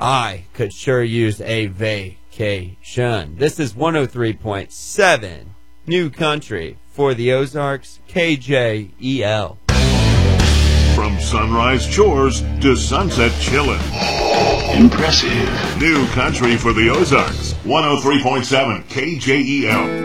I could sure use a vacation. This is 103.7 New Country for the Ozarks, KJEL. From sunrise chores to sunset chillin'. Impressive. New Country for the Ozarks, 103.7 KJEL.